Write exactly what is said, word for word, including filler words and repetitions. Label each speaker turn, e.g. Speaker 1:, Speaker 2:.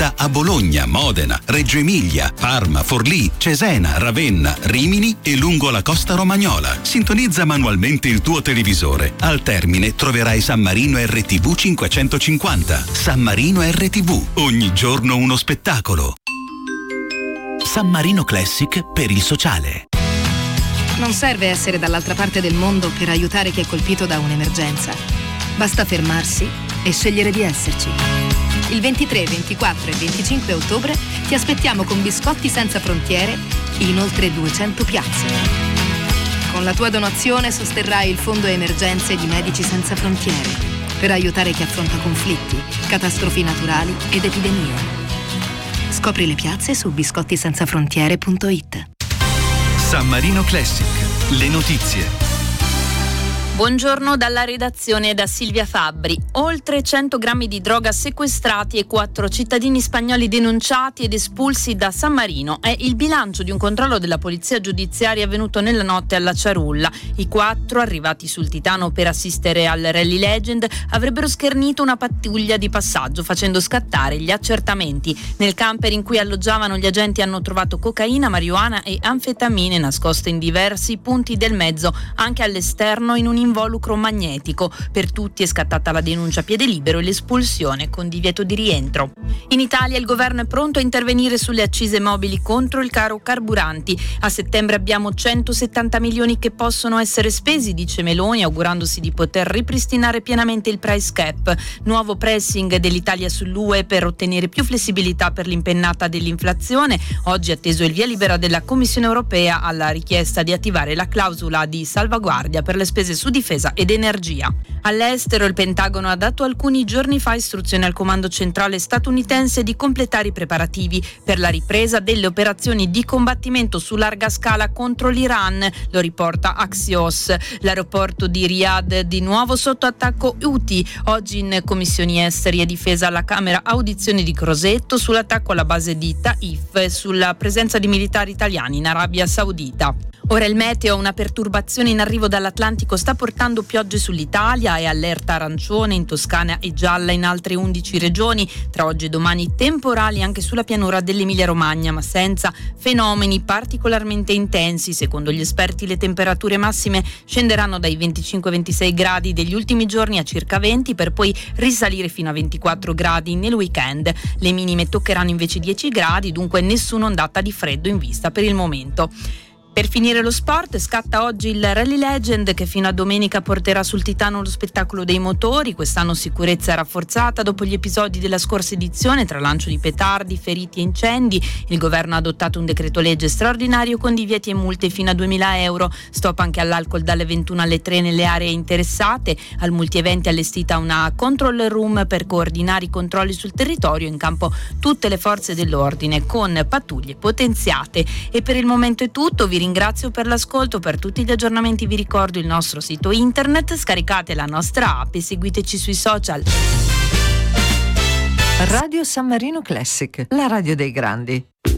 Speaker 1: vendita a Bologna, Modena, Reggio Emilia, Parma, Forlì, Cesena, Ravenna, Rimini e lungo la costa romagnola. Sintonizza manualmente il tuo televisore. Al termine troverai San Marino R T V cinquecentocinquanta. San Marino R T V, ogni giorno uno spettacolo. San Marino Classic per il sociale.
Speaker 2: Non serve essere dall'altra parte del mondo per aiutare chi è colpito da un'emergenza. Basta fermarsi e scegliere di esserci. Il ventitré, ventiquattro e venticinque ottobre ti aspettiamo con Biscotti Senza Frontiere in oltre duecento piazze. Con la tua donazione sosterrai il Fondo Emergenze di Medici Senza Frontiere per aiutare chi affronta conflitti, catastrofi naturali ed epidemie. Scopri le piazze su biscottisenzafrontiere punto it.
Speaker 3: San Marino Classic, le notizie.
Speaker 4: Buongiorno dalla redazione da Silvia Fabbri. Oltre cento grammi di droga sequestrati e quattro cittadini spagnoli denunciati ed espulsi da San Marino. È il bilancio di un controllo della polizia giudiziaria avvenuto nella notte alla Ciarulla. I quattro, arrivati sul Titano per assistere al Rally Legend, avrebbero schernito una pattuglia di passaggio facendo scattare gli accertamenti. Nel camper in cui alloggiavano gli agenti hanno trovato cocaina, marijuana e anfetamine nascoste in diversi punti del mezzo, anche all'esterno in un involucro magnetico. Per tutti è scattata la denuncia a piede libero e l'espulsione con divieto di rientro. In Italia il governo è pronto a intervenire sulle accise mobili contro il caro carburanti. A settembre abbiamo centosettanta milioni che possono essere spesi, dice Meloni, augurandosi di poter ripristinare pienamente il price cap. Nuovo pressing dell'Italia sull'U E per ottenere più flessibilità per l'impennata dell'inflazione. Oggi atteso il via libera della Commissione europea alla richiesta di attivare la clausola di salvaguardia per le spese su difesa ed energia. All'estero il Pentagono ha dato alcuni giorni fa istruzioni al comando centrale statunitense di completare i preparativi per la ripresa delle operazioni di combattimento su larga scala contro l'Iran, lo riporta Axios. L'aeroporto di Riyadh di nuovo sotto attacco Houthi. Oggi in commissioni esteri e difesa alla Camera audizioni di Crosetto sull'attacco alla base di Taif e sulla presenza di militari italiani in Arabia Saudita. Ora il meteo, una perturbazione in arrivo dall'Atlantico sta portando piogge sull'Italia e allerta arancione in Toscana e gialla in altre undici regioni. Tra oggi e domani temporali anche sulla pianura dell'Emilia Romagna, ma senza fenomeni particolarmente intensi. Secondo gli esperti le temperature massime scenderanno dai venticinque ventisei gradi degli ultimi giorni a circa venti per poi risalire fino a ventiquattro gradi nel weekend. Le minime toccheranno invece dieci gradi, dunque nessuna ondata di freddo in vista per il momento. Per finire lo sport, scatta oggi il Rally Legend che fino a domenica porterà sul Titano lo spettacolo dei motori. Quest'anno sicurezza rafforzata dopo gli episodi della scorsa edizione tra lancio di petardi, feriti e incendi. Il governo ha adottato un decreto legge straordinario con divieti e multe fino a duemila euro. Stop anche all'alcol dalle ventuno alle tre nelle aree interessate. Al multieventi allestita una control room per coordinare i controlli sul territorio, in campo tutte le forze dell'ordine con pattuglie potenziate. E per il momento è tutto, vi ringrazio per l'ascolto. Per tutti gli aggiornamenti vi ricordo il nostro sito internet, scaricate la nostra app e seguiteci sui social.
Speaker 5: Radio San Marino Classic, la radio dei grandi.